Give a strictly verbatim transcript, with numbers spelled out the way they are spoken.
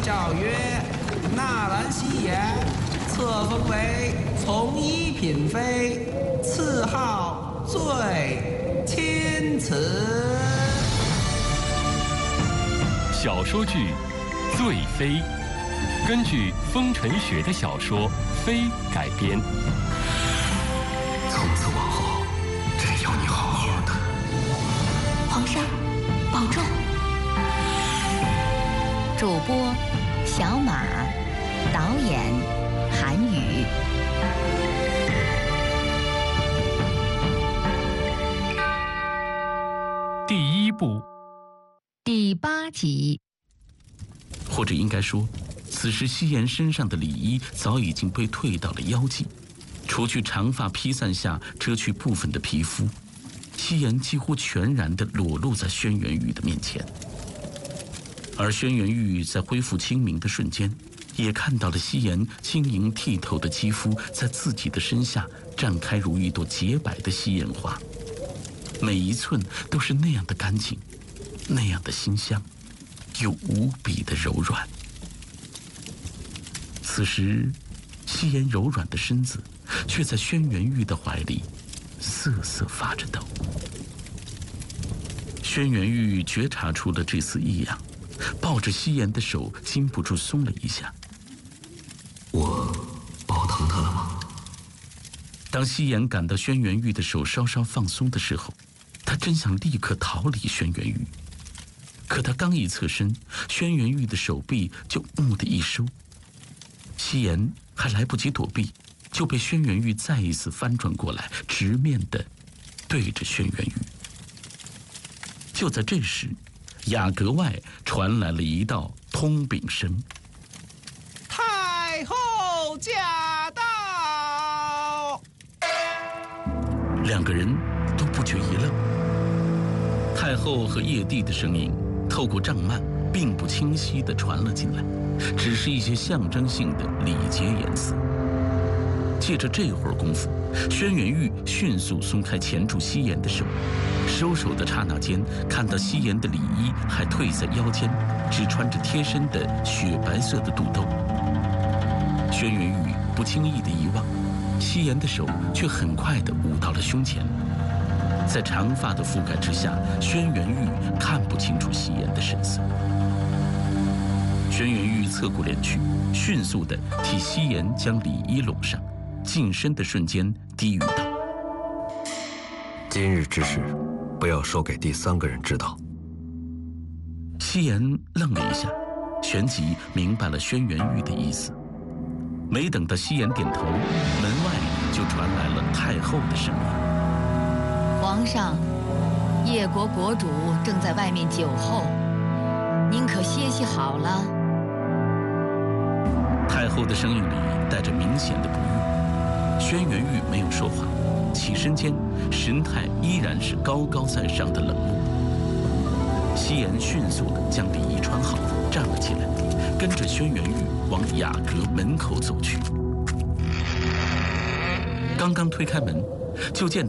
诏曰：纳兰西颜，册封为从一品妃，赐号醉天慈。 小说剧《醉妃》根据风尘雪的小说《妃》改编。 从此往后，真要你好好的。 皇上，保重。主播小马，导演韩宇。 第一部， 第八集。 或者应该说，此时西颜身上的里衣早已经被褪到了腰际，除去长发披散下遮去部分的皮肤，西颜几乎全然地裸露在轩辕玉的面前。而轩辕玉在恢复清明的瞬间，也看到了西颜晶莹剔透的肌肤在自己的身下绽开如一朵洁白的西颜花，每一寸都是那样的干净，那样的馨香，又无比的柔软。此时，西颜柔软的身子却在轩辕玉的怀里瑟瑟发着抖。轩辕玉觉察出了这丝异样，抱着西颜的手禁不住松了一下。 我抱疼他了吗？ 当西颜感到轩辕玉的手稍稍放松的时候，他真想立刻逃离轩辕玉。可他刚一侧身，轩辕玉的手臂就“木”的一收，西颜还来不及躲避，就被轩辕玉再一次翻转过来，直面地对着轩辕玉。就在这时，雅阁外传来了一道通禀声：“ 太后驾到！” 两个人都不觉一愣。太后和叶帝的声音透过帐幔，并不清晰地传了进来，只是一些象征性的礼节言辞。借着这会儿功夫，轩辕玉迅速松开钳住西颜的手，收手的刹那间，看到西颜的里衣还褪在腰间，只穿着贴身的雪白色的肚兜。轩辕玉不经意的一望，西颜的手却很快地捂到了胸前。在长发的覆盖之下，轩辕玉看不清楚西颜的神色。轩辕玉侧过脸去，迅速地替西颜将里衣拢上，近身的瞬间低语道：“ 今日之事，不要说给第三个人知道。” 西颜愣了一下，旋即明白了轩辕玉的意思。没等到西颜点头，门外就传来了太后的声音：“ 皇上，叶国国主正在外面酒后，您可歇息好了。” 太后的声音里带着明显的不悦。轩辕玉没有说话，起身间神态依然是高高在上的冷漠。西颜迅速地将礼衣穿好，站了起来，跟着轩辕玉往雅阁门口走去。刚刚推开门，就见